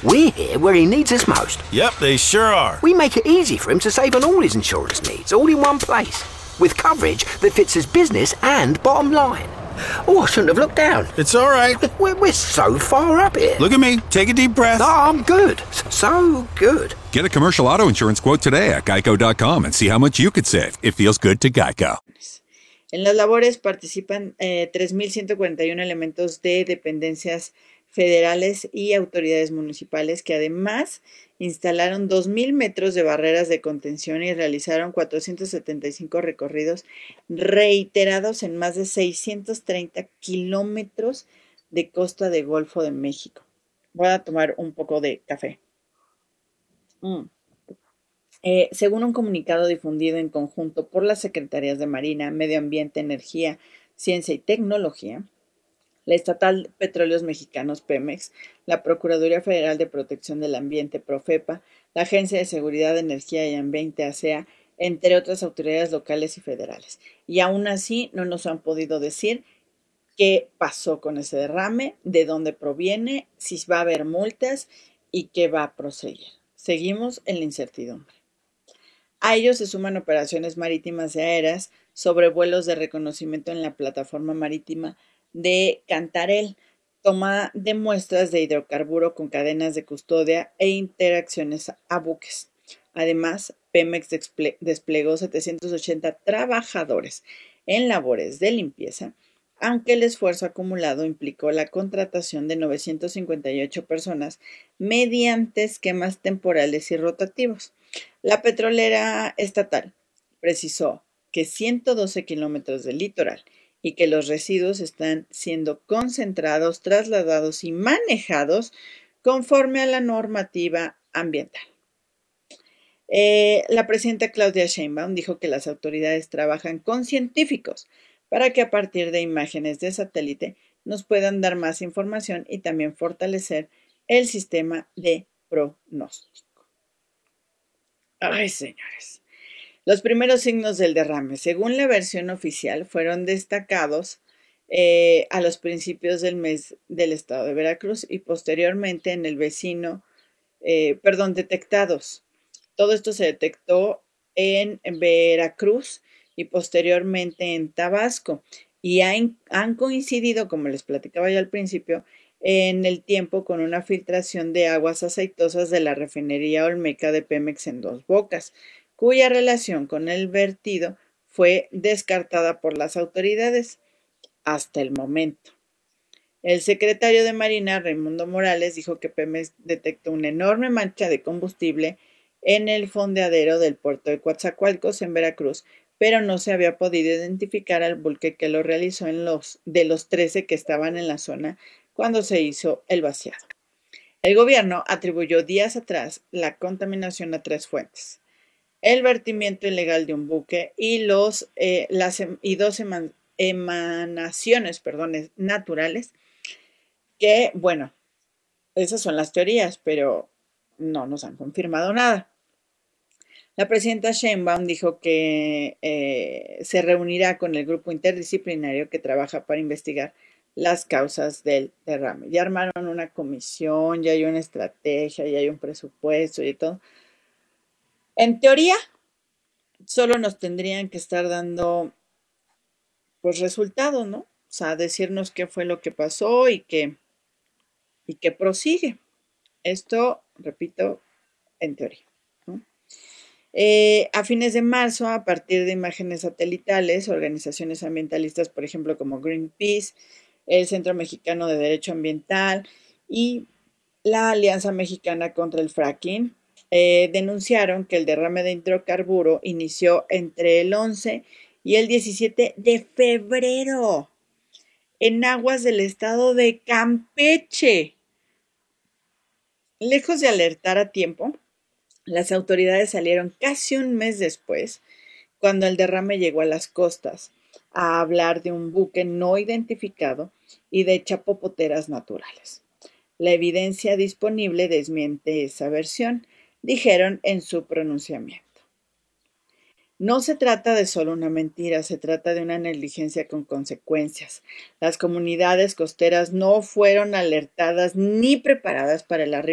We're here where he needs us most. Yep, they sure are. We make it easy for him to save on all his insurance needs, all in one place, with coverage that fits his business and bottom line. Oh, I shouldn't have looked down. It's all right. We're so far up here. Look at me. Take a deep breath. No, I'm good. So good. Get a commercial auto insurance quote today at geico.com and see how much you could save. It feels good to Geico. En las labores participan 3.141 elementos de dependencias federales y autoridades municipales que además instalaron 2.000 metros de barreras de contención y realizaron 475 recorridos reiterados en más de 630 kilómetros de costa del Golfo de México. Voy a tomar un poco de café. Según un comunicado difundido en conjunto por las Secretarías de Marina, Medio Ambiente, Energía, Ciencia y Tecnología, la Estatal de Petróleos Mexicanos, Pemex, la Procuraduría Federal de Protección del Ambiente, Profepa, la Agencia de Seguridad de Energía y Ambiente, ASEA, entre otras autoridades locales y federales. Y aún así no nos han podido decir qué pasó con ese derrame, de dónde proviene, si va a haber multas y qué va a proseguir. Seguimos en la incertidumbre. A ellos se suman operaciones marítimas y aéreas sobre vuelos de reconocimiento en la plataforma marítima de Cantarell, toma de muestras de hidrocarburo con cadenas de custodia e interacciones a buques. Además, Pemex desplegó 780 trabajadores en labores de limpieza, aunque el esfuerzo acumulado implicó la contratación de 958 personas mediante esquemas temporales y rotativos. La petrolera estatal precisó que 112 kilómetros del litoral y que los residuos están siendo concentrados, trasladados y manejados conforme a la normativa ambiental. La presidenta Claudia Sheinbaum dijo que las autoridades trabajan con científicos para que a partir de imágenes de satélite nos puedan dar más información y también fortalecer el sistema de pronóstico. Ay, señores. Los primeros signos del derrame, según la versión oficial, fueron destacados a los principios del mes del estado de Veracruz y posteriormente en el detectados. Todo esto se detectó en Veracruz y posteriormente en Tabasco y han coincidido, como les platicaba ya al principio, en el tiempo con una filtración de aguas aceitosas de la refinería Olmeca de Pemex en Dos Bocas, cuya relación con el vertido fue descartada por las autoridades hasta el momento. El secretario de Marina, Raimundo Morales, dijo que Pemex detectó una enorme mancha de combustible en el fondeadero del puerto de Coatzacoalcos en Veracruz, pero no se había podido identificar al buque que lo realizó de los 13 que estaban en la zona cuando se hizo el vaciado. El gobierno atribuyó días atrás la contaminación a 3 fuentes: el vertimiento ilegal de un buque y dos emanaciones naturales, que, bueno, esas son las teorías, pero no nos han confirmado nada. La presidenta Sheinbaum dijo que se reunirá con el grupo interdisciplinario que trabaja para investigar las causas del derrame. Ya armaron una comisión, ya hay una estrategia, ya hay un presupuesto y todo. En teoría, solo nos tendrían que estar dando pues resultados, ¿no? O sea, decirnos qué fue lo que pasó y qué prosigue. Esto, repito, en teoría, ¿no? A fines de marzo, a partir de imágenes satelitales, organizaciones ambientalistas, por ejemplo, como Greenpeace, el Centro Mexicano de Derecho Ambiental y la Alianza Mexicana contra el Fracking, denunciaron que el derrame de hidrocarburo inició entre el 11 y el 17 de febrero en aguas del estado de Campeche. Lejos de alertar a tiempo, las autoridades salieron casi un mes después, cuando el derrame llegó a las costas, a hablar de un buque no identificado y de chapopoteras naturales. La evidencia disponible desmiente esa versión, dijeron en su pronunciamiento. No se trata de solo una mentira, se trata de una negligencia con consecuencias. Las comunidades costeras no fueron alertadas ni preparadas para el arribo